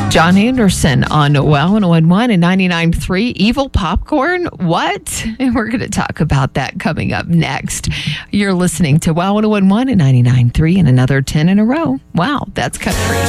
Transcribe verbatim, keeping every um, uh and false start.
John Anderson on Wow one oh one one and ninety-nine point three. Evil popcorn? What? And we're going to talk about that coming up next. You're listening to Wow one oh one one and ninety-nine point three and another ten in a row. Wow, that's country.